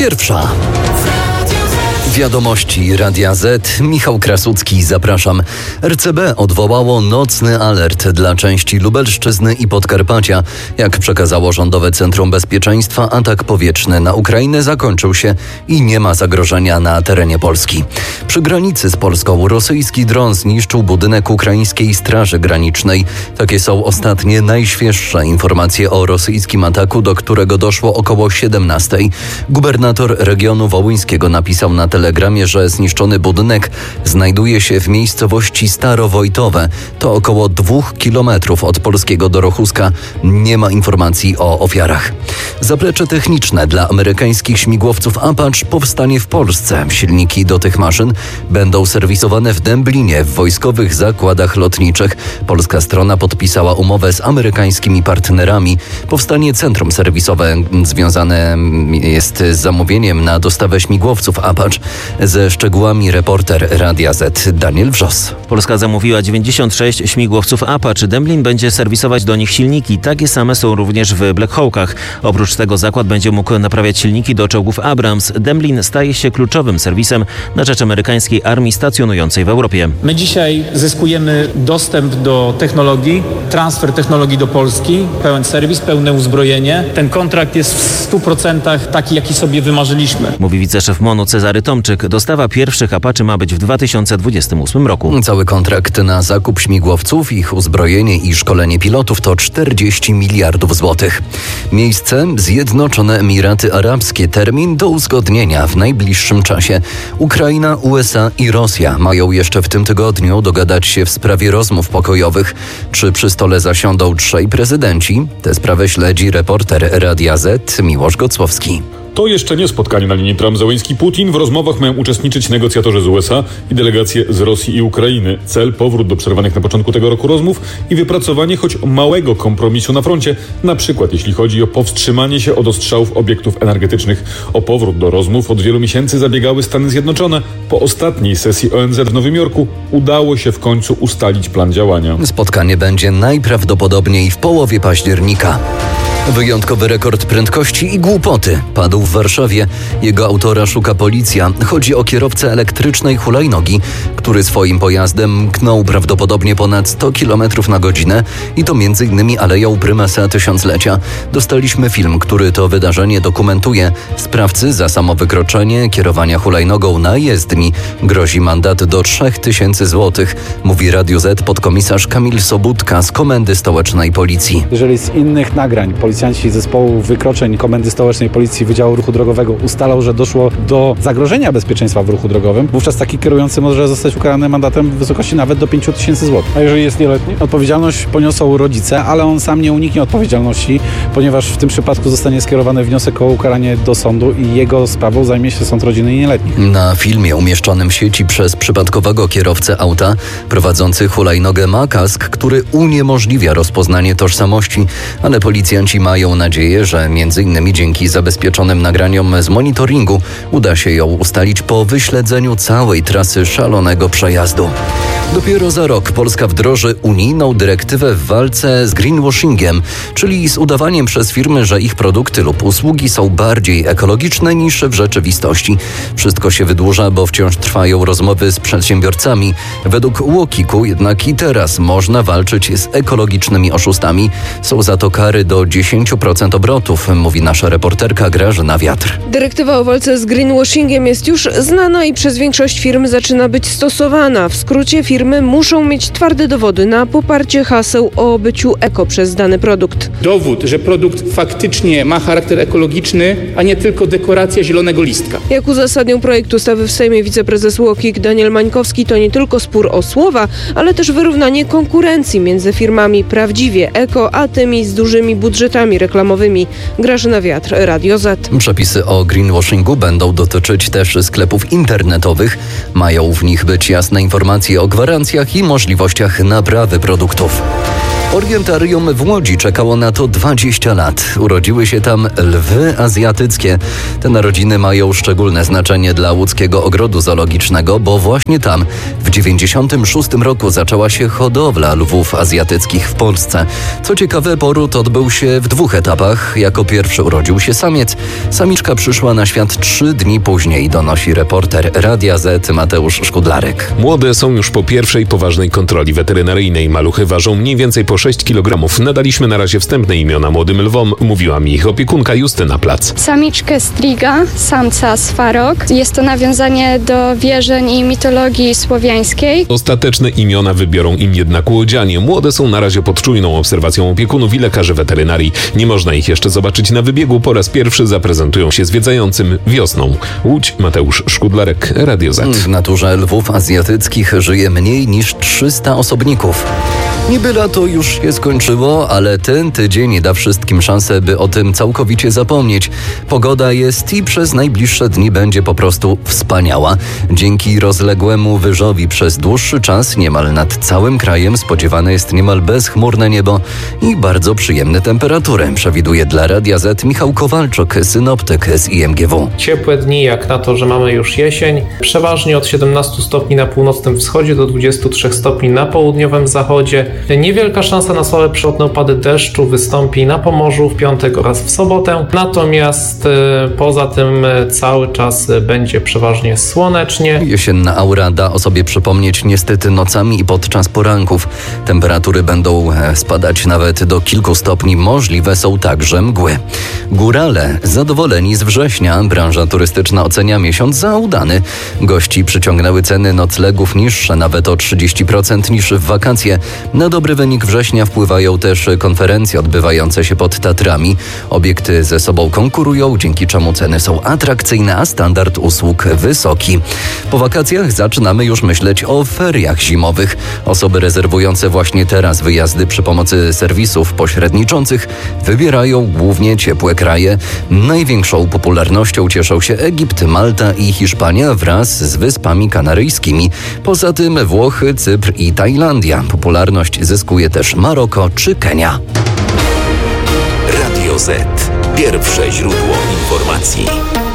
Pierwsza. Wiadomości Radia Z. Michał Krasucki, zapraszam. RCB odwołało nocny alert dla części Lubelszczyzny i Podkarpacia. Jak przekazało Rządowe Centrum Bezpieczeństwa, atak powietrzny na Ukrainę zakończył się i nie ma zagrożenia na terenie Polski. Przy granicy z Polską rosyjski dron zniszczył budynek ukraińskiej Straży Granicznej. Takie są ostatnie, najświeższe informacje o rosyjskim ataku, do którego doszło około 17:00. Gubernator regionu wołyńskiego napisał na telegramie, że zniszczony budynek znajduje się w miejscowości Starowojtowe. To około 2 kilometrów od polskiego Dorochuska. Nie ma informacji o ofiarach. Zaplecze techniczne dla amerykańskich śmigłowców Apache powstanie w Polsce. Silniki do tych maszyn będą serwisowane w Dęblinie, w wojskowych zakładach lotniczych. Polska strona podpisała umowę z amerykańskimi partnerami. Powstanie centrum serwisowe związane jest z zamówieniem na dostawę śmigłowców Apache. Ze szczegółami reporter Radia Z Daniel Wrzos. Polska zamówiła 96 śmigłowców Apache. Dęblin będzie serwisować do nich silniki. Takie same są również w Black Hawk'ach. Oprócz tego zakład będzie mógł naprawiać silniki do czołgów Abrams. Dęblin staje się kluczowym serwisem na rzecz amerykańskiej armii stacjonującej w Europie. My dzisiaj zyskujemy dostęp do technologii, transfer technologii do Polski, pełen serwis, pełne uzbrojenie. Ten kontrakt jest w 100% taki, jaki sobie wymarzyliśmy. Mówi wiceszef MON-u Cezary Tomczyk. Dostawa pierwszych Apache ma być w 2028 roku. Cały kontrakt na zakup śmigłowców, ich uzbrojenie i szkolenie pilotów to 40 miliardów złotych. Miejsce: Zjednoczone Emiraty Arabskie. Termin do uzgodnienia w najbliższym czasie. Ukraina, USA i Rosja mają jeszcze w tym tygodniu dogadać się w sprawie rozmów pokojowych. Czy przy stole zasiądą trzej prezydenci? Tę sprawę śledzi reporter Radia Z Miłosz Gocłowski. To jeszcze nie spotkanie na linii Trump-Zełenski-Putin. W rozmowach mają uczestniczyć negocjatorzy z USA i delegacje z Rosji i Ukrainy. Cel: powrót do przerwanych na początku tego roku rozmów i wypracowanie choć małego kompromisu na froncie, na przykład jeśli chodzi o powstrzymanie się od ostrzałów obiektów energetycznych. O powrót do rozmów od wielu miesięcy zabiegały Stany Zjednoczone. Po ostatniej sesji ONZ w Nowym Jorku udało się w końcu ustalić plan działania. Spotkanie będzie najprawdopodobniej w połowie października. Wyjątkowy rekord prędkości i głupoty padł w Warszawie. Jego autora szuka policja. Chodzi o kierowcę elektrycznej hulajnogi, który swoim pojazdem mknął prawdopodobnie ponad 100 km na godzinę i to m.in. Aleją Prymasa Tysiąclecia. Dostaliśmy film, który to wydarzenie dokumentuje. Sprawcy za samo wykroczenie kierowania hulajnogą na jezdni grozi mandat do 3000 zł, mówi Radiu Z podkomisarz Kamil Sobudka z Komendy Stołecznej Policji. Jeżeli z innych nagrań policjanci zespołu wykroczeń Komendy Stołecznej Policji Wydziału Ruchu Drogowego ustalał, że doszło do zagrożenia bezpieczeństwa w ruchu drogowym, wówczas taki kierujący może zostać ukarany mandatem w wysokości nawet do 5000 zł. A jeżeli jest nieletni? Odpowiedzialność poniosą rodzice, ale on sam nie uniknie odpowiedzialności, ponieważ w tym przypadku zostanie skierowany wniosek o ukaranie do sądu i jego sprawą zajmie się sąd rodzinny i nieletnich. Na filmie umieszczonym w sieci przez przypadkowego kierowcę auta prowadzący hulajnogę ma kask, który uniemożliwia rozpoznanie tożsamości, ale policjanci mają nadzieję, że m.in. dzięki zabezpieczonym nagraniom z monitoringu uda się ją ustalić po wyśledzeniu całej trasy szalonego przejazdu. Dopiero za rok Polska wdroży unijną dyrektywę w walce z greenwashingiem, czyli z udawaniem przez firmy, że ich produkty lub usługi są bardziej ekologiczne niż w rzeczywistości. Wszystko się wydłuża, bo wciąż trwają rozmowy z przedsiębiorcami. Według UOKiK-u jednak i teraz można walczyć z ekologicznymi oszustami. Są za to kary do 10% obrotów, mówi nasza reporterka Grażyna Wiatr. Dyrektywa o walce z greenwashingiem jest już znana i przez większość firm zaczyna być stosowana. W skrócie firmy muszą mieć twarde dowody na poparcie haseł o byciu eko przez dany produkt. Dowód, że produkt faktycznie ma charakter ekologiczny, a nie tylko dekoracja zielonego listka. Jak uzasadnił projekt ustawy w Sejmie wiceprezes UOKiK Daniel Mańkowski, to nie tylko spór o słowa, ale też wyrównanie konkurencji między firmami prawdziwie eko, a tymi z dużymi budżetami reklamowymi. Grażyna Wiatr, Radio Z. Przepisy o greenwashingu będą dotyczyć też sklepów internetowych. Mają w nich być jasne informacje o gwarancjach i możliwościach naprawy produktów. Orientarium w Łodzi czekało na to 20 lat. Urodziły się tam lwy azjatyckie. Te narodziny mają szczególne znaczenie dla łódzkiego ogrodu zoologicznego, bo właśnie tam w 1996 roku zaczęła się hodowla lwów azjatyckich w Polsce. Co ciekawe, poród odbył się w 2 etapach. Jako pierwszy urodził się samiec. Samiczka przyszła na świat 3 dni później, donosi reporter Radia Z Mateusz Szkudlarek. Młode są już po pierwszej poważnej kontroli weterynaryjnej. Maluchy ważą mniej więcej po 6 kg. Nadaliśmy na razie wstępne imiona młodym lwom, mówiła mi ich opiekunka Justyna Plac. Samiczkę Striga, samca Swarok. Jest to nawiązanie do wierzeń i mitologii słowiańskiej. Ostateczne imiona wybiorą im jednak łodzianie. Młode są na razie pod czujną obserwacją opiekunów i lekarzy weterynarii. Nie można ich jeszcze zobaczyć na wybiegu. Po raz pierwszy zaprezentują się zwiedzającym wiosną. Łódź, Mateusz Szkudlarek, Radio Z. W naturze lwów azjatyckich żyje mniej niż 300 osobników. Niby lato już się skończyło, ale ten tydzień da wszystkim szansę, by o tym całkowicie zapomnieć. Pogoda jest i przez najbliższe dni będzie po prostu wspaniała. Dzięki rozległemu wyżowi przez dłuższy czas niemal nad całym krajem spodziewane jest niemal bezchmurne niebo i bardzo przyjemne temperatury. Przewiduje dla Radia Z Michał Kowalczuk, synoptyk z IMGW. Ciepłe dni jak na to, że mamy już jesień. Przeważnie od 17 stopni na północnym wschodzie do 23 stopni na południowym zachodzie. Niewielka szansa na słabe przelotne opady deszczu wystąpi na Pomorzu w piątek oraz w sobotę. Natomiast poza tym cały czas będzie przeważnie słonecznie. Jesienna aura da o sobie przypomnieć niestety nocami i podczas poranków. Temperatury będą spadać nawet do kilku stopni. Możliwe są także mgły. Górale zadowoleni z września. Branża turystyczna ocenia miesiąc za udany. Gości przyciągnęły ceny noclegów niższe nawet o 30% niż w wakacje. Na dobry wynik września wpływają też konferencje odbywające się pod Tatrami. Obiekty ze sobą konkurują, dzięki czemu ceny są atrakcyjne, a standard usług wysoki. Po wakacjach zaczynamy już myśleć o feriach zimowych. Osoby rezerwujące właśnie teraz wyjazdy przy pomocy serwisów pośredniczących wybierają głównie ciepłe kraje. Największą popularnością cieszą się Egipt, Malta i Hiszpania wraz z Wyspami Kanaryjskimi. Poza tym Włochy, Cypr i Tajlandia. Popularność zyskuje też Maroko czy Kenia. Radio Z. Pierwsze źródło informacji.